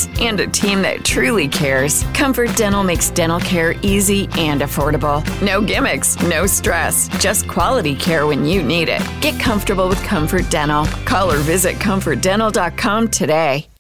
experts, and a team that truly cares, Comfort Dental makes dental care easy and affordable. No gimmicks, no stress, just quality care when you need it. Get comfortable with Comfort Dental. Call or visit ComfortDental.com today.